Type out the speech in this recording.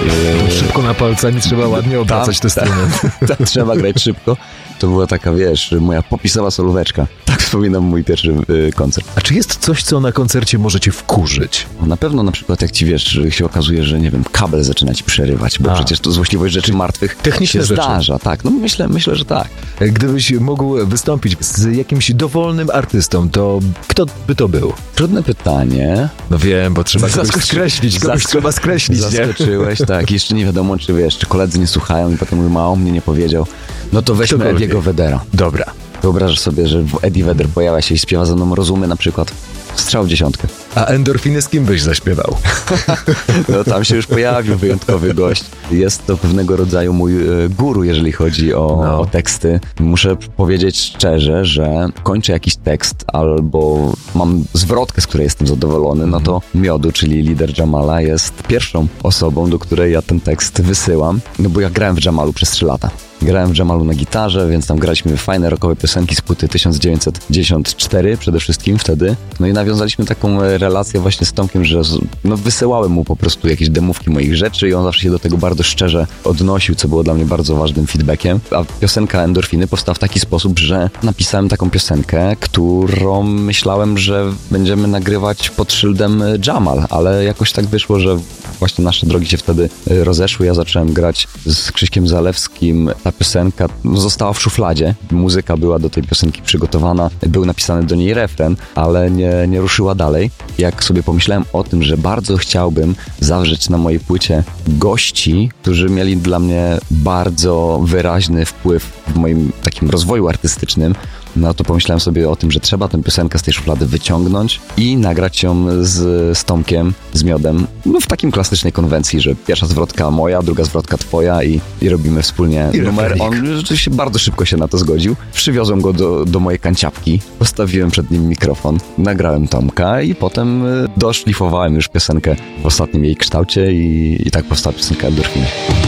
Szybko na palcami trzeba ładnie obracać te struny. Tak, trzeba grać szybko. To była taka, wiesz, moja popisowa solóweczka. Tak wspominam mój pierwszy koncert. A czy jest coś, co na koncercie możecie wkurzyć? Na pewno na przykład jak ci, wiesz, się okazuje, że nie wiem, kabel zaczyna ci przerywać, bo przecież to złośliwość rzeczy martwych techniczne się rzeczy. Zdarza. Tak, no myślę, że tak. Gdybyś mógł wystąpić z jakimś dowolnym artystą, to kto by to był? Trudne pytanie. No wiem, bo trzeba kogoś skreślić, trzeba skreślić, nie? Zaskoczyłeś, tak. Jeszcze nie wiadomo, czy wiesz, czy koledzy nie słuchają i potem mówią, a on mnie nie powiedział. No to weźmy Ediego Vedera. Dobra. Wyobrażasz sobie, że Eddie Vedder pojawia się i śpiewa ze mną Rozumy na przykład. Strzał w 10. A Endorfiny z kim byś zaśpiewał? No tam się już pojawił wyjątkowy gość. Jest to pewnego rodzaju mój guru, jeżeli chodzi o teksty. Muszę powiedzieć szczerze, że kończę jakiś tekst albo mam zwrotkę, z której jestem zadowolony, no to Miodu, czyli lider Jamala, jest pierwszą osobą, do której ja ten tekst wysyłam, no bo ja grałem w Jamalu przez 3 lata. Grałem w Jamalu na gitarze, więc tam graliśmy fajne rockowe piosenki z płyty 1994 przede wszystkim wtedy. No i nawiązaliśmy taką relację właśnie z Tomkiem, że no wysyłałem mu po prostu jakieś demówki moich rzeczy i on zawsze się do tego bardzo szczerze odnosił, co było dla mnie bardzo ważnym feedbackiem. A piosenka Endorfiny powstała w taki sposób, że napisałem taką piosenkę, którą myślałem, że będziemy nagrywać pod szyldem Jamal, ale jakoś tak wyszło, że właśnie nasze drogi się wtedy rozeszły. Ja zacząłem grać z Krzyśkiem Zalewskim. Ta piosenka została w szufladzie. Muzyka była do tej piosenki przygotowana. Był napisany do niej refren, ale nie ruszyła dalej. Jak sobie pomyślałem o tym, że bardzo chciałbym zawrzeć na mojej płycie gości, którzy mieli dla mnie bardzo wyraźny wpływ w moim takim rozwoju artystycznym, no to pomyślałem sobie o tym, że trzeba tę piosenkę z tej szuflady wyciągnąć i nagrać ją z Tomkiem, z Miodem, no w takim klasycznej konwencji, że pierwsza zwrotka moja, druga zwrotka twoja i robimy wspólnie numer. On rzeczywiście bardzo szybko się na to zgodził. Przywiozłem go do mojej kanciapki, postawiłem przed nim mikrofon, nagrałem Tomka i potem doszlifowałem już piosenkę w ostatnim jej kształcie i tak powstała piosenka Endorfiny.